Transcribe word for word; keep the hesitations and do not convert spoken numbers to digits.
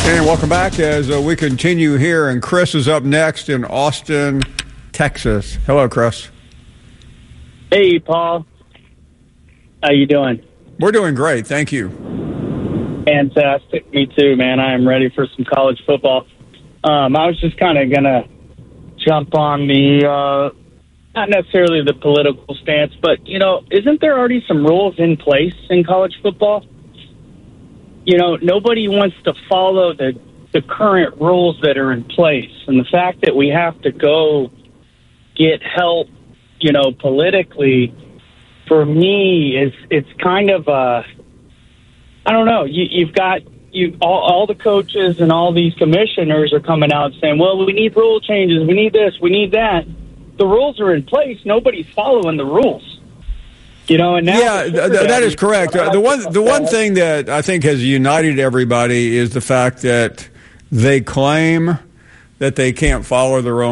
And welcome back as uh, we continue here, and Chris is up next in Austin, Texas. Hello, Chris. Hey, Paul. How you doing? We're doing great, thank you. Fantastic. Me too, man. I am ready for some college football. Um, I was just kind of going to jump on the, uh, not necessarily the political stance, but, you know, isn't there already some rules in place in college football? You know, nobody wants to follow the, the current rules that are in place. And the fact that we have to go get help, you know, politically, for me, is it's kind of, uh, I don't know, you, you've got, you all, all the coaches and all these commissioners are coming out saying, well, we need rule changes, we need this, we need that. The rules are in place. Nobody's following the rules. You know, and now yeah, th- that is correct. Uh, the one, the one thing that I think has united everybody is the fact that they claim that they can't follow their own